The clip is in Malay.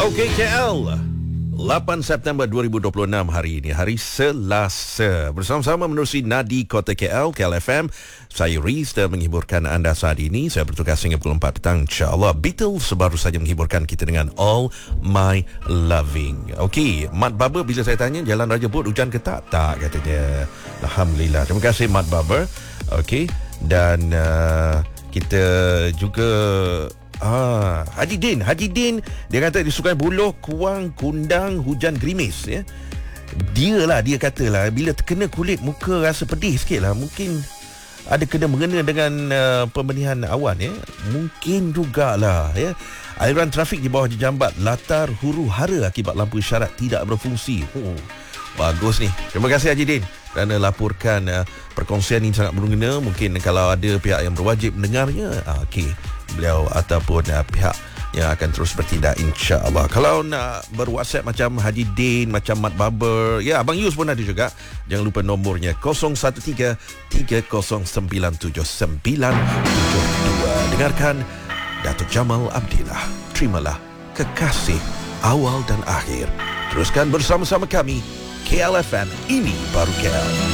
Okey, KL 8 September 2026 hari ini, hari Selasa. Bersama-sama menerusi Nadi Kota KL FM. Saya Riz dan menghiburkan anda saat ini. Saya bertugas hingga pukul 4 petang, insyaAllah. Beatles baru saja menghiburkan kita dengan All My Loving. Okey, Mat Baba bila saya tanya Jalan Raja Bot hujan ke tak? Tak, katanya. Alhamdulillah. Terima kasih Mat Baba. Okey, dan kita juga Haji Din dia kata di Sungai Buloh, Kuang, Kundang hujan gerimis ya. Dia katalah bila terkena kulit muka rasa pedih sikit lah. Mungkin ada kena mengena dengan pembenihan awan ya. Mungkin jugalah ya. Aliran trafik di bawah Jambat latar huru hara akibat lampu isyarat tidak berfungsi. Bagus ni. Terima kasih Haji Din kerana laporkan perkongsian ini sangat berguna. Mungkin kalau ada pihak yang berwajib mendengarnya, okey, beliau ataupun pihak yang akan terus bertindak, insya-Allah. Kalau nak berWhatsApp macam Haji Din, macam Mat Baber, ya Abang Yus pun ada juga. Jangan lupa nombornya 013 3097 972. Dengarkan Datuk Jamal Abdillah. Terimalah kekasih awal dan akhir. Teruskan bersama-sama kami KLFM, ini baru KL.